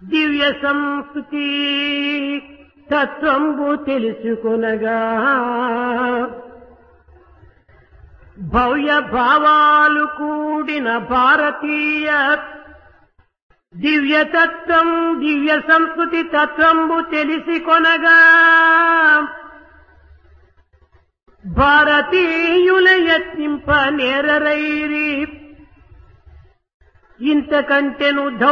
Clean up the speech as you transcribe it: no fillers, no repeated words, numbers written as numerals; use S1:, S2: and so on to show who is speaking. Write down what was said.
S1: దివ్య సంస్కృతి తత్వంబు తెలుసుకొనగా భవ్య భావాలు కూడిన భారతీయ దివ్య తత్వం దివ్య సంస్కృతి తత్వంబు తెలిసికొనగా భారతీయుల యత్నింప నేరరైరి ఇంతకంటెను